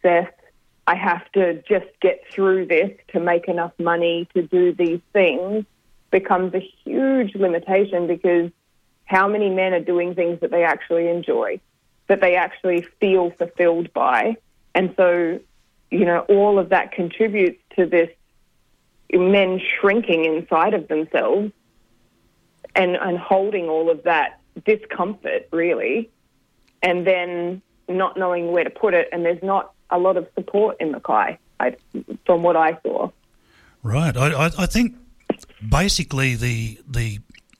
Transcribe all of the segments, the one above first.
success. I have to just get through this to make enough money to do these things becomes a huge limitation, because how many men are doing things that they actually enjoy, that they actually feel fulfilled by? And so, all of that contributes to this men shrinking inside of themselves and holding all of that discomfort, really, and then not knowing where to put it. And there's not a lot of support in Mackay, from what I saw. Right. I think basically the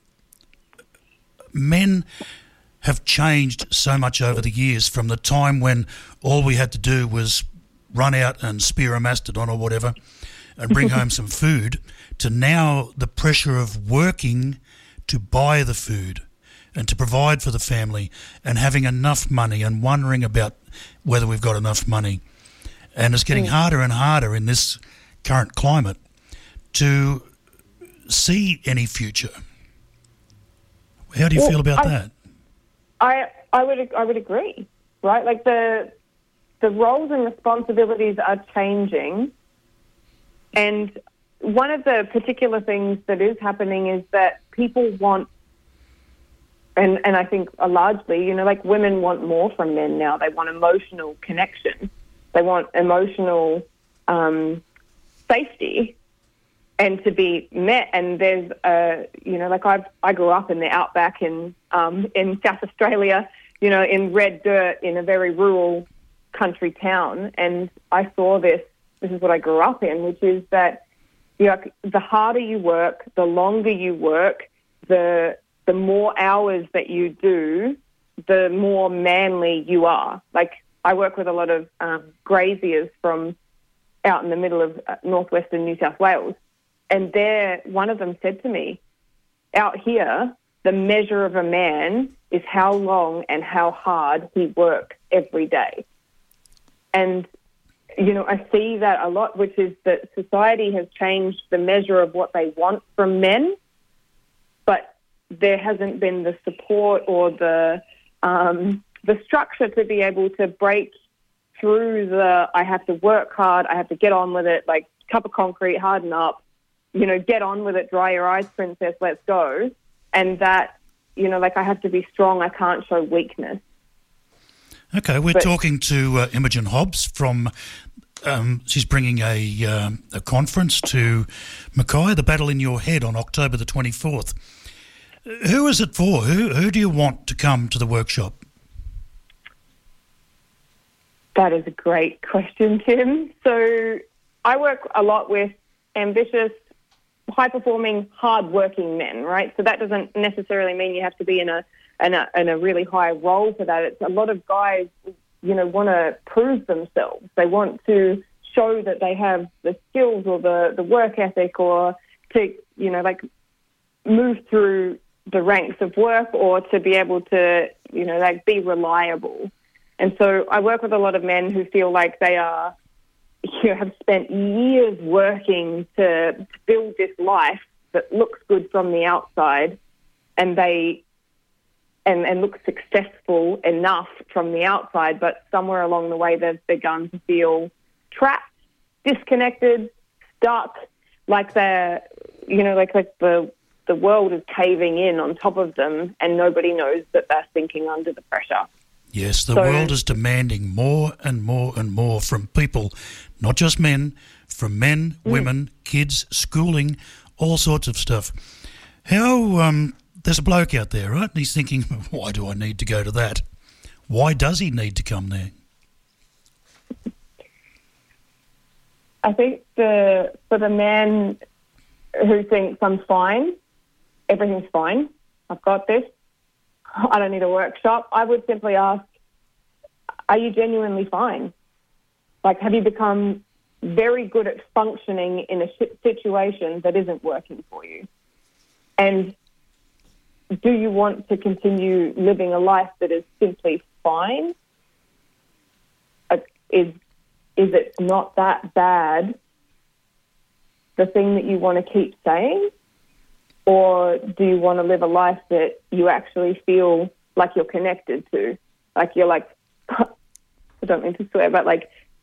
men have changed so much over the years, from the time when all we had to do was run out and spear a mastodon or whatever and bring home some food, to now the pressure of working to buy the food and to provide for the family and having enough money and wondering about whether we've got enough money. And it's getting harder and harder in this current climate to see any future. How do you feel about that? I would agree, right? Like the roles and responsibilities are changing, and one of the particular things that is happening is that people want, and I think largely, like women want more from men now. They want emotional connection. They want emotional safety and to be met. And there's, I grew up in the outback in South Australia, in red dirt in a very rural country town. And I saw this is what I grew up in, which is that, the harder you work, the longer you work, the more hours that you do, the more manly you are. Like, I work with a lot of graziers from out in the middle of northwestern New South Wales. And one of them said to me, out here, the measure of a man is how long and how hard he works every day. And, I see that a lot, which is that society has changed the measure of what they want from men, but there hasn't been the support or the structure to be able to break through I have to work hard, I have to get on with it, like cup of concrete, harden up, get on with it, dry your eyes, princess, let's go. And that, I have to be strong, I can't show weakness. Okay, we're talking to Imogen Hobbs from, she's bringing a conference to Mackay, The Battle in Your Head, on October the 24th. Who is it for? Who do you want to come to the workshop? That is a great question, Tim. So I work a lot with ambitious, high-performing, hard-working men, right? So that doesn't necessarily mean you have to be in a really high role for that. It's a lot of guys, want to prove themselves. They want to show that they have the skills or the work ethic, or to, move through the ranks of work, or to be able to, be reliable. And so I work with a lot of men who feel like they are, have spent years working to build this life that looks good from the outside, and and look successful enough from the outside, but somewhere along the way they've begun to feel trapped, disconnected, stuck, like they're, like the world is caving in on top of them, and nobody knows that they're sinking under the pressure. Yes, the world is demanding more and more and more from people, not just men, from men, women, kids, schooling, all sorts of stuff. There's a bloke out there, right? And he's thinking, why do I need to go to that? Why does he need to come there? I think for the man who thinks, I'm fine, everything's fine, I've got this, I don't need a workshop, I would simply ask, are you genuinely fine? Like, have you become very good at functioning in a situation that isn't working for you? And do you want to continue living a life that is simply fine? Is it not that bad, the thing that you want to keep saying? Or do you want to live a life that you actually feel like you're connected to? Like you're like, I don't mean to swear, but like